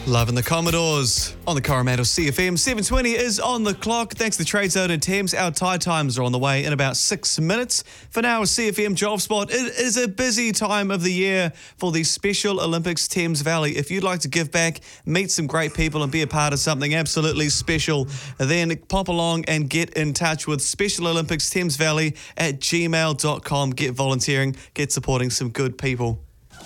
Loving the Commodores on the Coromandel CFM. 7:20 is on the clock. Thanks to Trade Zone and Thames. Our tie times are on the way in about 6 minutes. For now, CFM Job Spot. It is a busy time of the year for the Special Olympics Thames Valley. If you'd like to give back, meet some great people and be a part of something absolutely special, then pop along and get in touch with Special Olympics Thames Valley at gmail.com. Get volunteering, get supporting some good people.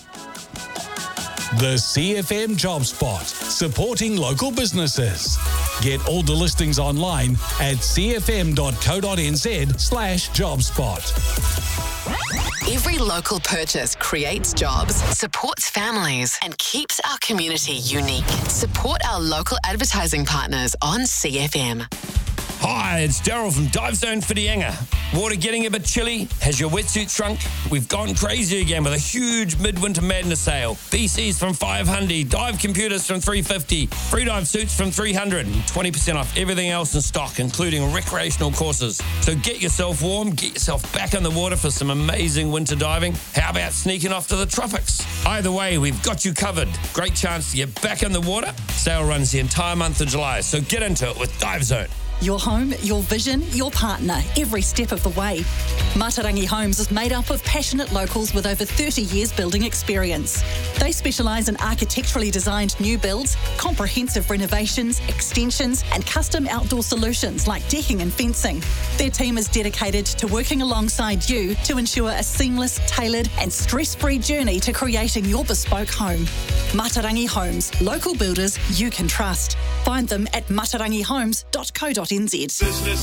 The CFM Job Spot, supporting local businesses. Get all the listings online at cfm.co.nz/jobspot. Every local purchase creates jobs, supports families, and keeps our community unique. Support our local advertising partners on CFM. Hi, it's Daryl from Dive Zone Whitianga. Water getting a bit chilly? Has your wetsuit shrunk? We've gone crazy again with a huge midwinter madness sale. VCs from $500, dive computers from $350, free dive suits from $300, and 20% off everything else in stock, including recreational courses. So get yourself warm, get yourself back in the water for some amazing winter diving. How about sneaking off to the tropics? Either way, we've got you covered. Great chance to get back in the water. Sale runs the entire month of July, so get into it with Dive Zone. Your home, your vision, your partner, every step of the way. Matarangi Homes is made up of passionate locals with over 30 years building experience. They specialise in architecturally designed new builds, comprehensive renovations, extensions and custom outdoor solutions like decking and fencing. Their team is dedicated to working alongside you to ensure a seamless, tailored and stress-free journey to creating your bespoke home. Matarangi Homes, local builders you can trust. Find them at matarangihomes.co.nz. Business